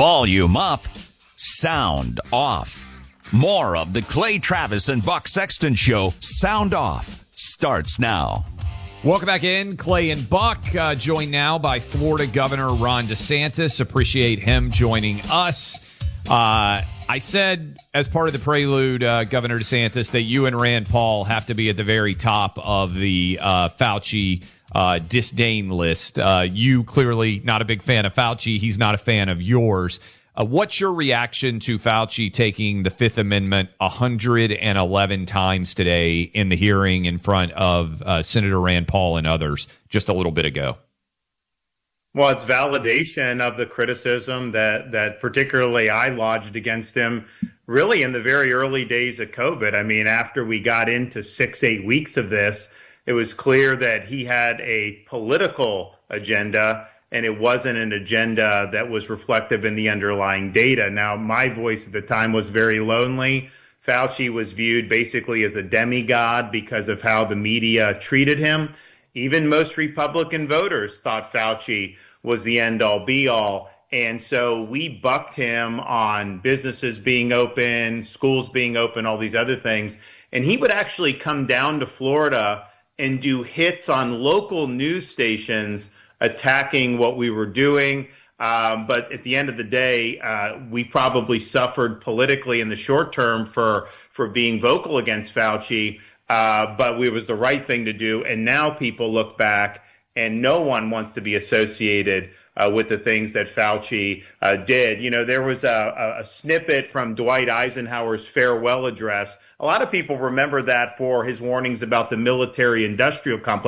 Volume up, sound off. More of the Clay Travis and Buck Sexton Show, Sound Off, starts now. Welcome back in. Clay and Buck, joined now by Florida Governor Ron DeSantis. Appreciate him joining us. I said as part of the prelude, Governor DeSantis, that you and Rand Paul have to be at the very top of the Fauci disdain list. You clearly not a big fan of Fauci. He's not a fan of yours. What's your reaction to Fauci taking the Fifth Amendment 111 times today in the hearing in front of Senator Rand Paul and others just a little bit ago? Well, it's validation of the criticism that particularly I lodged against him really in the very early days of COVID. I mean, after we got into 6-8 weeks of this, it was clear that he had a political agenda, and it wasn't an agenda that was reflective in the underlying data. Now, my voice at the time was very lonely. Fauci was viewed basically as a demigod because of how the media treated him. Even most Republican voters thought Fauci was the end-all, be-all. And so we bucked him on businesses being open, schools being open, all these other things. And he would actually come down to Florida and do hits on local news stations attacking what we were doing. But at the end of the day, we probably suffered politically in the short term for being vocal against Fauci. But it was the right thing to do. And now people look back and no one wants to be associated with the things that Fauci did. You know, there was a snippet from Dwight Eisenhower's farewell address. A lot of people remember that for his warnings about the military-industrial complex.